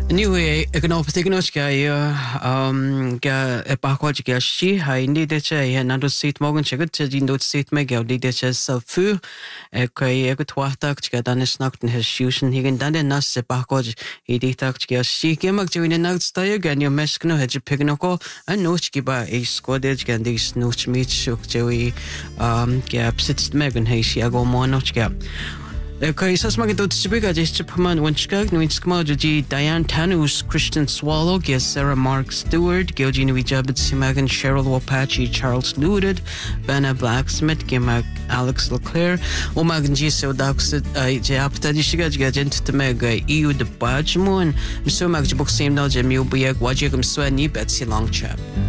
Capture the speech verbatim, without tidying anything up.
Anyway, ik kan optekenen ga je um ga epakwaji ga shi ha indi de che ya nando sit morgen chegat che din dot sit me ga di de che sa fu e kai e twachtak ga dan is nachten his shusen higen dan den nas epakwaji i di tak ga shi ke mag join na stay ga ni meskno he pigno ko an noch gi ba e skodej ga dis noch mit shuk joi um ga sitzt megen he shi go mo noch ga Okay, so smag dot sibiga just paman winchka no inskmaji Diane Tanus, Christian Swallow, Gia Sarah Mark Stewart, Gilgina Wijabit Simagan, Cheryl Wapachi, Charles Nuded, Vanna Blacksmith, Gimag Alex Leclerc, Omagan Giso Daxit, Japta Dishiga Gagent to Mega E U the Bajmoon, Miso Magbok Same Nalja Mubiak, Wajigum Swani, Betsy Longchap.